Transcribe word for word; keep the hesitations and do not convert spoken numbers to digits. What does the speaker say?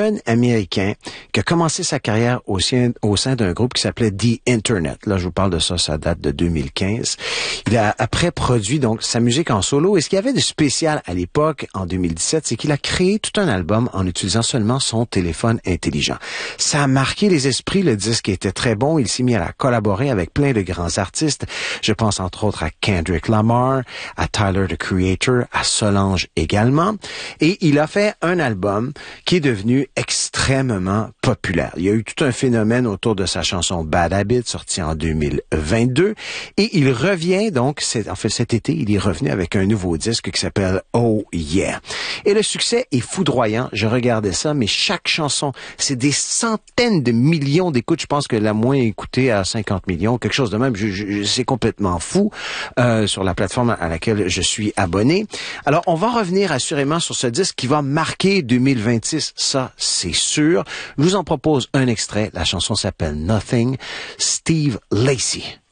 jeune Américain qui a commencé sa carrière au sein, au sein d'un groupe qui s'appelait The Internet. Là, je vous parle de ça, ça date de deux mille quinze. Il a après produit donc sa musique en solo. Et ce qu'il y avait de spécial à l'époque, en deux mille dix-sept, c'est qu'il a créé tout un album en utilisant seulement son téléphone intelligent. Ça a marqué les esprits. Le disque était très bon. Il s'est mis à la collaborer avec plein de grands artistes. Je pense entre autres à Kendrick Lamar, à Tyler, the Creator, à Solange également. Et il a fait un album qui est devenu extrêmement populaire. Il y a eu tout un phénomène autour de sa chanson Bad Habit, sortie en deux mille vingt-deux. Et il revient donc, c'est, en fait cet été, il est revenu avec un nouveau disque qui s'appelle Oh Yeah. Et le succès est foudroyant. Je regardais ça, mais chaque chanson, c'est des centaines de millions d'écoutes. Je pense que la moins écoutée à cinquante millions, quelque chose de même. Je, je, c'est complètement fou euh, sur la plateforme à laquelle je suis abonné. Alors, on va revenir assurément sur ce disque qui va marquer deux mille vingt-six. Ça, c'est sûr. Je vous en propose un extrait. La chanson s'appelle Nothing. Steve Lacy.